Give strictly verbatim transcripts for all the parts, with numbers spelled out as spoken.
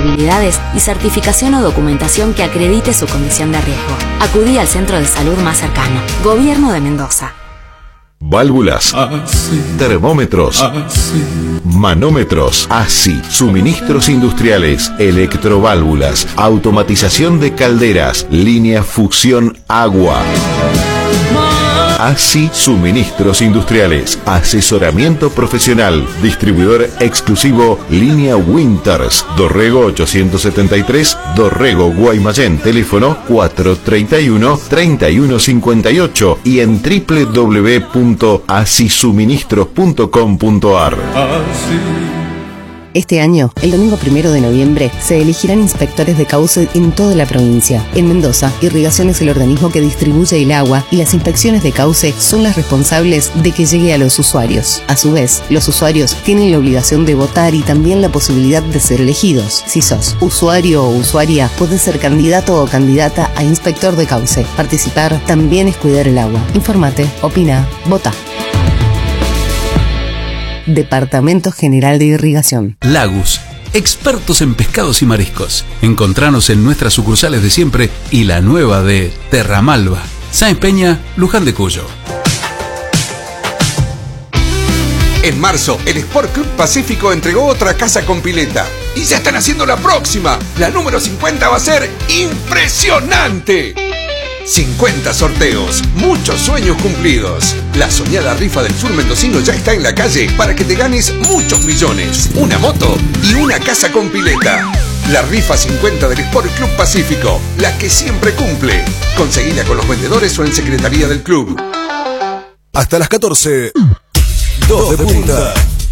comorbilidades y certificación o documentación que acredite su condición de riesgo. Acudí al centro de salud más cercano. Gobierno de Mendoza. Válvulas, Así, termómetros, así. manómetros, ASI, suministros industriales, electroválvulas, automatización de calderas, línea fusión agua. ASI Suministros Industriales, asesoramiento profesional, distribuidor exclusivo Línea Winters, Dorrego ochocientos setenta y tres, Dorrego Guaymallén, teléfono cuatro treinta y uno, treinta y uno cincuenta y ocho y en doble u doble u doble u punto asi suministros punto com punto ar. Este año, el domingo primero de noviembre, se elegirán inspectores de cauce en toda la provincia. En Mendoza, Irrigación es el organismo que distribuye el agua y las inspecciones de cauce son las responsables de que llegue a los usuarios. A su vez, los usuarios tienen la obligación de votar y también la posibilidad de ser elegidos. Si sos usuario o usuaria, podés ser candidato o candidata a inspector de cauce. Participar también es cuidar el agua. Infórmate, opina, vota. Departamento General de Irrigación. Lagus, expertos en pescados y mariscos. Encontranos en nuestras sucursales de siempre y la nueva de Terramalva, Sáenz Peña, Luján de Cuyo. En marzo, el Sport Club Pacífico entregó otra casa con pileta. Y ya están haciendo la próxima. La número cincuenta va a ser impresionante. cincuenta sorteos, muchos sueños cumplidos. La soñada rifa del sur mendocino ya está en la calle para que te ganes muchos millones, una moto y una casa con pileta. La rifa cincuenta del Sport Club Pacífico, la que siempre cumple. Conseguila con los vendedores o en secretaría del club. Hasta las catorce, dos de punta.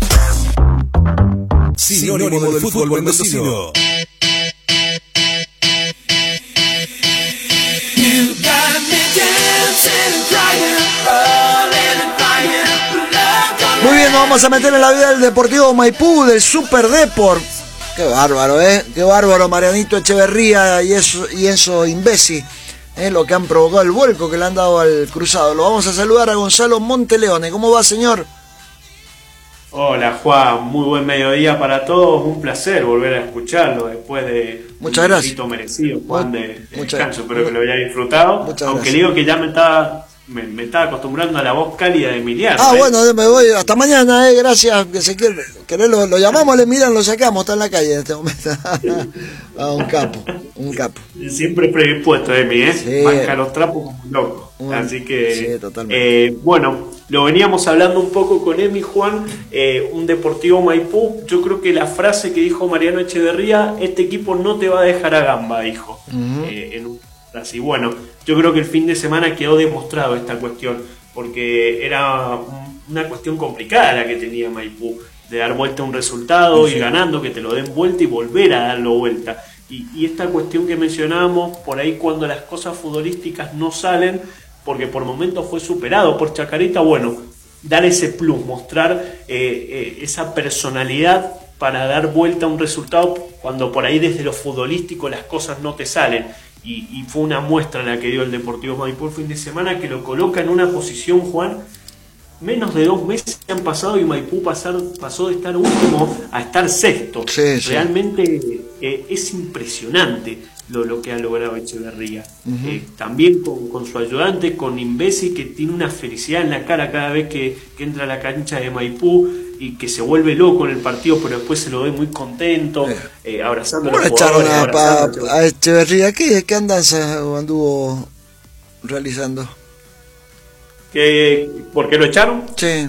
Sinónimo del fútbol mendocino. Muy bien, nos vamos a meter en la vida del Deportivo Maipú, del Super Deport. Qué bárbaro, ¿eh? Qué bárbaro, Marianito Echeverría y eso, y eso imbécil, ¿eh? Lo que han provocado el vuelco que le han dado al cruzado. Lo vamos a saludar a Gonzalo Monteleone. ¿Cómo va, señor? Hola, Juan. Muy buen mediodía para todos. Un placer volver a escucharlo después de Muchas un gracias. poquito merecido, Juan, de, de Muchas descanso. Espero que lo haya disfrutado. Muchas Aunque gracias. digo que ya me estaba... Me, me estaba acostumbrando a la voz cálida de Emiliano. Ah, ¿eh? bueno, me voy. Hasta mañana, eh. Gracias. Que se quiere, querés, lo, lo llamamos, le miran, lo sacamos. Está en la calle en este momento. Ah, un capo, un capo. Siempre predispuesto, Emi, ¿eh? Sí. Marca los trapos como un loco. Un- Así que, sí, totalmente. eh, bueno, lo veníamos hablando un poco con Emi, Juan. Eh, un Deportivo Maipú. Yo creo que la frase que dijo Mariano Echeverría, este equipo no te va a dejar a gamba, dijo. Ujú. eh, en un Así, bueno, yo creo que el fin de semana quedó demostrado esta cuestión, porque era un- una cuestión complicada la que tenía Maipú, de dar vuelta a un resultado, Sí. ir ganando, que te lo den vuelta y volver a darlo vuelta. Y, y esta cuestión que mencionábamos, por ahí cuando las cosas futbolísticas no salen, porque por momentos fue superado por Chacarita, bueno, dar ese plus, mostrar eh, eh, esa personalidad para dar vuelta a un resultado cuando por ahí desde lo futbolístico las cosas no te salen. Y, y fue una muestra la que dio el Deportivo Maipú el fin de semana, que lo coloca en una posición, Juan, menos de dos meses han pasado y Maipú pasar, pasó de estar último a estar sexto. Sí, sí. Realmente eh, es impresionante lo, lo que ha logrado Echeverría. Ujú. Eh, también con, con su ayudante, con Imbesi, que tiene una felicidad en la cara cada vez que, que entra a la cancha de Maipú y que se vuelve loco en el partido, pero después se lo ve muy contento, eh, abrazando a ¿Cómo los le echaron jugadores, a, abrazando pa- a Echeverría? ¿Qué, qué andanza anduvo realizando? que, ¿Por qué lo echaron? Sí.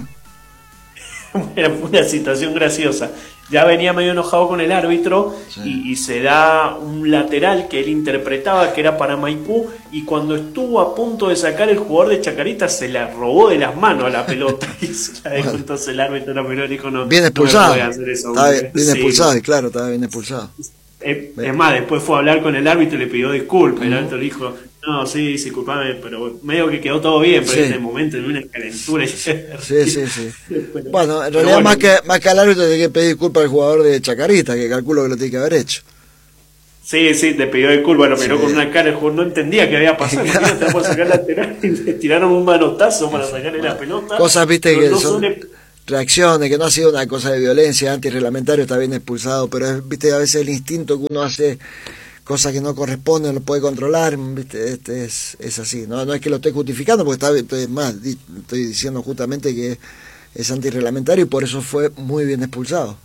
Era una situación graciosa. Ya venía medio enojado con el árbitro, Sí. y, y se da un lateral que él interpretaba que era para Maipú, y cuando estuvo a punto de sacar el jugador de Chacarita se la robó de las manos a la pelota y se la dejó. Bueno. Entonces el árbitro la miró y dijo no, Bien no me expulsado. puede hacer eso, Estaba hombre. bien, bien Sí. expulsado, y claro, estaba bien expulsado. Eh, es más, después fue a hablar con el árbitro y le pidió disculpas. El Ujú. árbitro le dijo, no, sí, disculpame, pero medio que quedó todo bien, pero Sí. en el momento en una calentura. Sí, sí, sí. Pero- Bueno, en pero realidad bueno. más que más que al árbitro tiene que pedir disculpas al jugador de Chacarita, que calculo que lo tiene que haber hecho. Sí, sí, te pidió disculpas, lo miró Sí. con una cara, el jugador no entendía qué había pasado, imagínate por sacar lateral y le tiraron un manotazo para sacarle la pelota. Cosas, viste, No- que no son suele- reacciones, que no ha sido una cosa de violencia, antirreglamentario, está bien expulsado, pero es, viste, a veces el instinto que uno hace cosas que no corresponden, no lo puede controlar, viste, este es, es así, no no es que lo esté justificando, porque está estoy, más, estoy diciendo justamente que es antirreglamentario y por eso fue muy bien expulsado.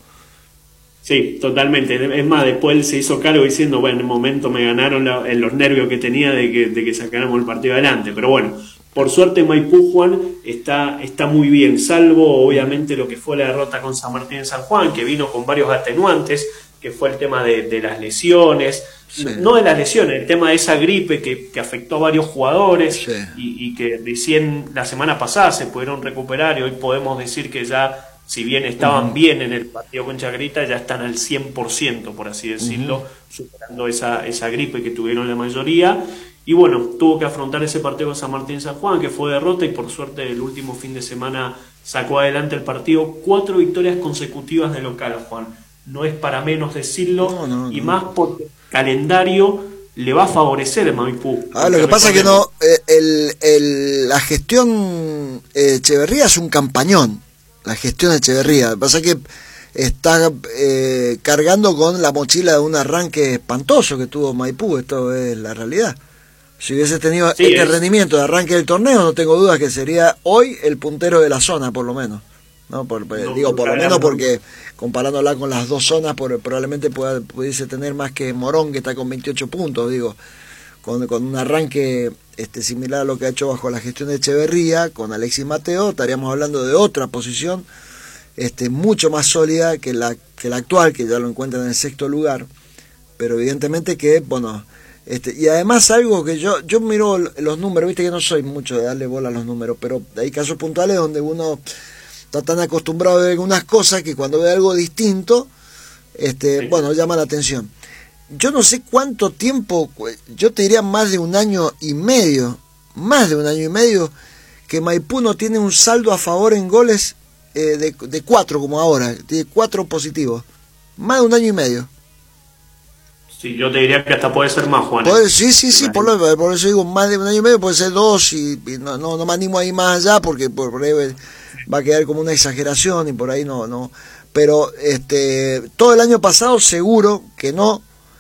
Sí, totalmente. Es más, después él se hizo cargo diciendo, bueno, en el momento me ganaron la, en los nervios que tenía de que, de que sacáramos el partido adelante, pero bueno, por suerte Maipú, Juan, está, está muy bien, salvo obviamente lo que fue la derrota con San Martín en San Juan, que vino con varios atenuantes, que fue el tema de, de las lesiones, sí. no de las lesiones, el tema de esa gripe que, que afectó a varios jugadores, sí. y, y que recién la semana pasada se pudieron recuperar y hoy podemos decir que ya, si bien estaban uh-huh. bien en el partido con Chacarita, ya están al cien por ciento, por así decirlo, uh-huh. superando esa, esa gripe que tuvieron la mayoría. Y bueno, tuvo que afrontar ese partido con San Martín San Juan, que fue derrota, y por suerte el último fin de semana sacó adelante el partido. Cuatro victorias consecutivas de local, Juan. No es para menos decirlo, no, no, y no. más porque el calendario le va a favorecer a Maipú. Ah, lo que pasa es que no, eh, el, el, la gestión eh, Echeverría es un campañón, la gestión de Echeverría. Lo que pasa es que está eh, cargando con la mochila de un arranque espantoso que tuvo Maipú, esto es la realidad. Si hubiese tenido sí, este es. rendimiento de arranque del torneo, no tengo dudas que sería hoy el puntero de la zona, por lo menos. No, por, no digo por lo menos porque comparándola con las dos zonas, por, probablemente pueda, pudiese tener más que Morón, que está con veintiocho puntos, digo, con, con un arranque este similar a lo que ha hecho bajo la gestión de Echeverría, con Alexis Mateo, estaríamos hablando de otra posición este mucho más sólida que la, que la actual, que ya lo encuentran en el sexto lugar, pero evidentemente que, bueno... Este, y además algo que yo yo miro los números, viste que no soy mucho de darle bola a los números, pero hay casos puntuales donde uno está tan acostumbrado a ver algunas cosas que cuando ve algo distinto, este, sí. bueno, llama la atención. Yo no sé cuánto tiempo, yo te diría más de un año y medio, más de un año y medio, que Maipú no tiene un saldo a favor en goles eh, de, de cuatro como ahora, tiene cuatro positivos, más de un año y medio. Sí, yo te diría que hasta puede ser más, Juan. Puede, sí, sí, sí, por, lo, por eso digo más de un año y medio, puede ser dos, y, y no, no, no me animo ahí más allá, porque por, por ahí va a quedar como una exageración, y por ahí no, no. Pero este todo el año pasado seguro que no,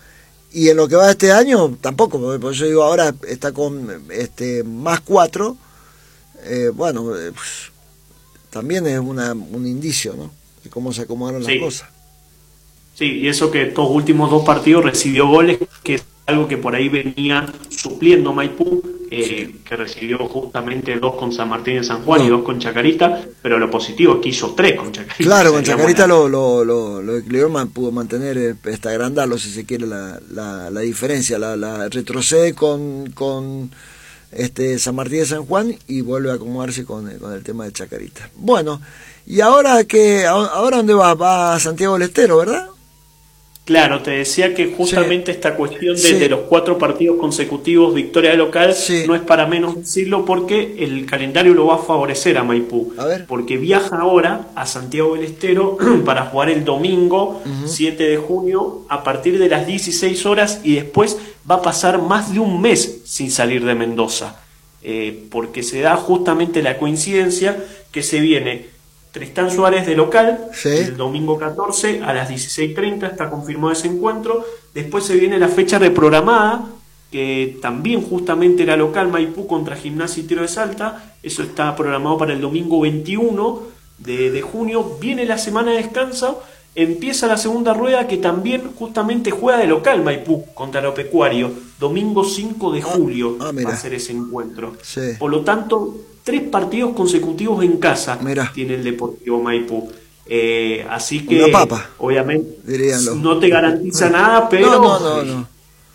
y en lo que va de este año tampoco, por eso digo, ahora está con este más cuatro, eh, bueno, eh, pues, también es una, un indicio, ¿no? De cómo se acomodaron sí. las cosas. Sí, y eso que estos últimos dos partidos recibió goles, que es algo que por ahí venía supliendo Maipú, eh, sí. que recibió justamente dos con San Martín de San Juan no. y dos con Chacarita, pero lo positivo es que hizo tres con Chacarita. Claro, con Chacarita lo, lo, lo, lo equilibró, pudo mantener, hasta agrandarlo, si se quiere, la, la, la diferencia, la, la retrocede con, con este San Martín de San Juan y vuelve a acomodarse con, con el tema de Chacarita. Bueno, y ahora que ahora dónde va, va a Santiago del Estero, ¿verdad? Claro, te decía que justamente sí. esta cuestión de, sí. de los cuatro partidos consecutivos, victoria de local, sí. no es para menos decirlo, porque el calendario lo va a favorecer a Maipú. A ver. Porque viaja ahora a Santiago del Estero para jugar el domingo uh-huh. siete de junio a partir de las dieciséis horas, y después va a pasar más de un mes sin salir de Mendoza. Eh, porque se da justamente la coincidencia que se viene Tristán Suárez de local, sí. el domingo catorce a las dieciséis treinta, está confirmado ese encuentro. Después se viene la fecha reprogramada, que también justamente era local, Maipú contra Gimnasia y Tiro de Salta. Eso está programado para el domingo veintiuno de, de junio. Viene la semana de descanso, empieza la segunda rueda, que también justamente juega de local Maipú contra Agropecuario. Domingo cinco de julio ah, ah, va a ser ese encuentro. Sí. Por lo tanto, tres partidos consecutivos en casa Mirá. tiene el Deportivo Maipú. Eh, así que, una papa, obviamente, diríanlo. No te garantiza nada, pero no, no, no, no.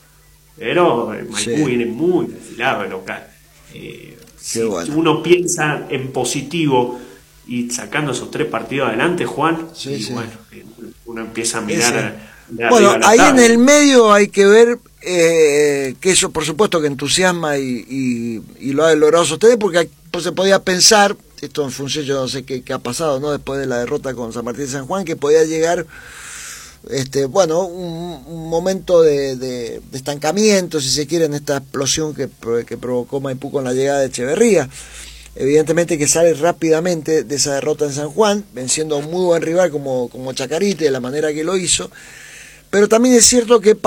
pero Maipú sí. viene muy afilado de local. Eh, si bueno. uno piensa en positivo y sacando esos tres partidos adelante, Juan, sí, y sí. bueno, uno empieza a mirar. Bueno, ahí en el medio hay que ver eh, que eso por supuesto que entusiasma y, y, y lo ha logrado sostener, porque pues, se podía pensar, esto en función, yo no sé qué, qué ha pasado, ¿no? Después de la derrota con San Martín de San Juan, que podía llegar este bueno un, un momento de, de, de estancamiento, si se quiere, en esta explosión que, que provocó Maipú con la llegada de Echeverría. evidentemente que sale rápidamente de esa derrota en San Juan, venciendo a un muy buen rival como, como Chacarita, de la manera que lo hizo. Pero también es cierto que